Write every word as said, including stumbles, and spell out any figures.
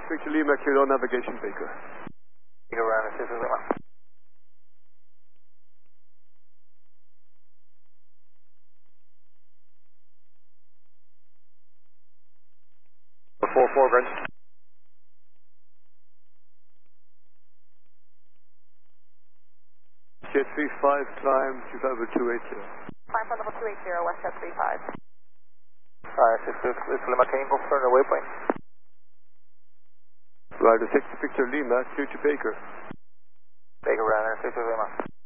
Victor Lima, clear on navigation, Baker. Baker runner six Lima. four four, Brent. Jet three five, climb two five two eight zero. Climb from level two eight zero, West Jet three five. Alright, six Lima, can you confirm the waypoint? Rider six Victor Lima, clear to Baker. Baker runner six Lima.